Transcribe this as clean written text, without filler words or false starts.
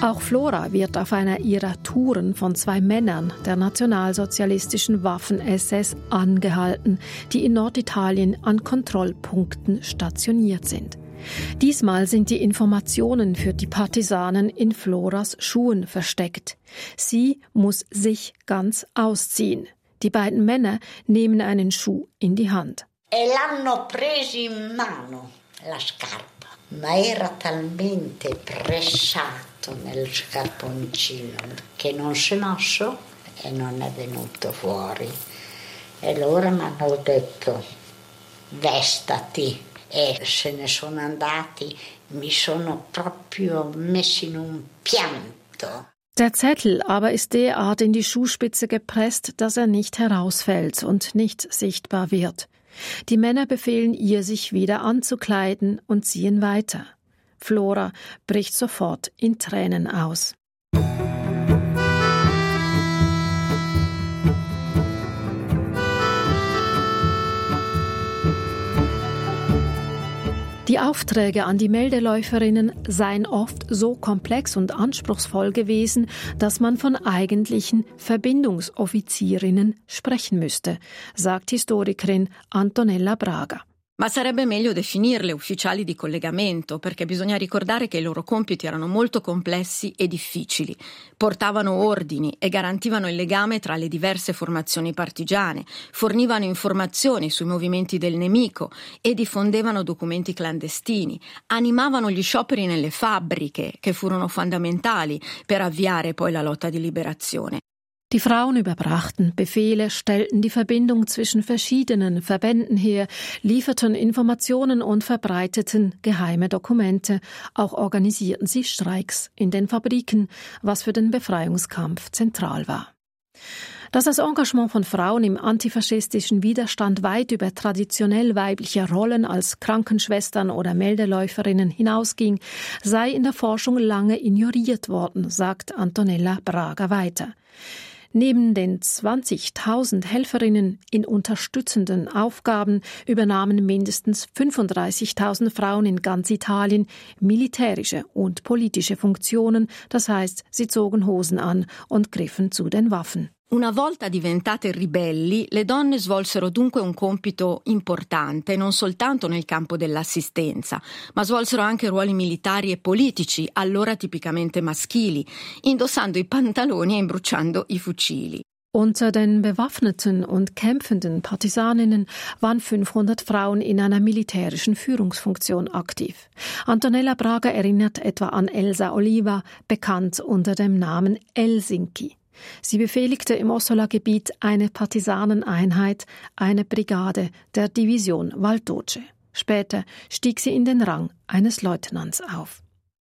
Auch Flora wird auf einer ihrer Touren von 2 Männern der nationalsozialistischen Waffen-SS angehalten, die in Norditalien an Kontrollpunkten stationiert sind. Diesmal sind die Informationen für die Partisanen in Floras Schuhen versteckt. Sie muss sich ganz ausziehen. Die beiden Männer nehmen einen Schuh in die Hand. E l'hanno presi in mano, la scarpa, ma era talmente pressato nel scarponcino che non si è mosso e non è venuto fuori. E loro mi hanno detto, vestati, e se ne sono andati, mi sono proprio messi in un pianto. Der Zettel aber ist derart in die Schuhspitze gepresst, dass er nicht herausfällt und nicht sichtbar wird. Die Männer befehlen ihr, sich wieder anzukleiden und ziehen weiter. Flora bricht sofort in Tränen aus. Die Aufträge an die Meldeläuferinnen seien oft so komplex und anspruchsvoll gewesen, dass man von eigentlichen Verbindungsoffizierinnen sprechen müsste, sagt Historikerin Antonella Braga. Ma sarebbe meglio definirle ufficiali di collegamento, perché bisogna ricordare che i loro compiti erano molto complessi e difficili. Portavano ordini e garantivano il legame tra le diverse formazioni partigiane, fornivano informazioni sui movimenti del nemico e diffondevano documenti clandestini, animavano gli scioperi nelle fabbriche, che furono fondamentali per avviare poi la lotta di liberazione. Die Frauen überbrachten Befehle, stellten die Verbindung zwischen verschiedenen Verbänden her, lieferten Informationen und verbreiteten geheime Dokumente. Auch organisierten sie Streiks in den Fabriken, was für den Befreiungskampf zentral war. Dass das Engagement von Frauen im antifaschistischen Widerstand weit über traditionell weibliche Rollen als Krankenschwestern oder Meldeläuferinnen hinausging, sei in der Forschung lange ignoriert worden, sagt Antonella Braga weiter. Neben den 20.000 Helferinnen in unterstützenden Aufgaben übernahmen mindestens 35.000 Frauen in ganz Italien militärische und politische Funktionen, das heißt, sie zogen Hosen an und griffen zu den Waffen. Una volta diventate ribelli, le donne svolsero dunque un compito importante, non soltanto nel campo dell'assistenza, ma svolsero anche ruoli militari e politici, allora tipicamente maschili, indossando i pantaloni e imbruciando i fucili. Unter den bewaffneten und kämpfenden Partisaninnen waren 500 Frauen in einer militärischen Führungsfunktion aktiv. Antonella Braga erinnert etwa an Elsa Oliva, bekannt unter dem Namen Helsinki. Sie befehligte im Ossola-Gebiet eine Partisaneneinheit, eine Brigade der Division Val d'Oce. Später stieg sie in den Rang eines Leutnants auf.